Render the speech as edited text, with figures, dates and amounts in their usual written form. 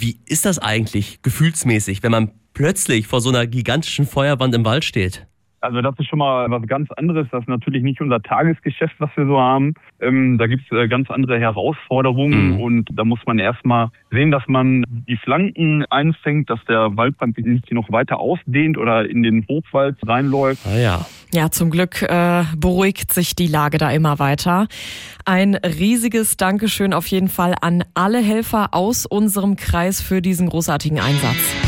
Wie ist das eigentlich gefühlsmäßig, wenn man plötzlich vor so einer gigantischen Feuerwand im Wald steht? Also das ist schon mal was ganz anderes. Das ist natürlich nicht unser Tagesgeschäft, was wir so haben. Da gibt es ganz andere Herausforderungen und da muss man erstmal sehen, dass man die Flanken einfängt, dass der Waldbrand sich noch weiter ausdehnt oder in den Hochwald reinläuft. Ah ja. Ja, zum Glück beruhigt sich die Lage da immer weiter. Ein riesiges Dankeschön auf jeden Fall an alle Helfer aus unserem Kreis für diesen großartigen Einsatz.